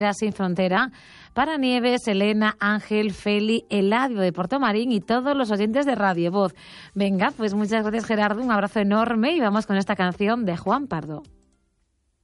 Sin Frontera, para Nieves, Elena, Ángel, Feli, Eladio de Portomarín y todos los oyentes de Radio Voz. Venga, pues muchas gracias, Gerardo, un abrazo enorme y vamos con esta canción de Juan Pardo.